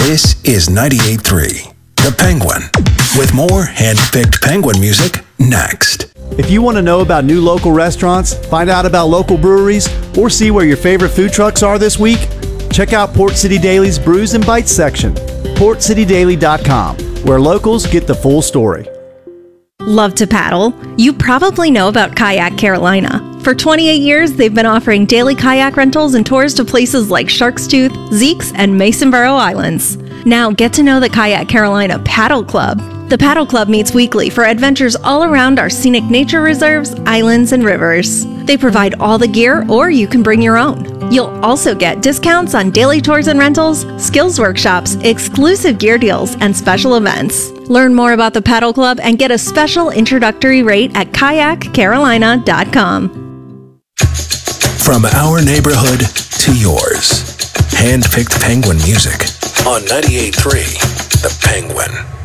This is 98.3, The Penguin, with more hand-picked Penguin music next. If you want to know about new local restaurants, find out about local breweries, or see where your favorite food trucks are this week, check out Port City Daily's Brews and Bites section, portcitydaily.com, where locals get the full story. Love to paddle? You probably know about Kayak Carolina. For 28 years, they've been offering daily kayak rentals and tours to places like Shark's Tooth, Zeke's, and Masonboro Islands. Now get to know the Kayak Carolina Paddle Club. The Paddle Club meets weekly for adventures all around our scenic nature reserves, islands, and rivers. They provide all the gear, or you can bring your own. You'll also get discounts on daily tours and rentals, skills workshops, exclusive gear deals, and special events. Learn more about the Paddle Club and get a special introductory rate at kayakcarolina.com. From our neighborhood to yours, hand-picked Penguin music on 98.3, The Penguin.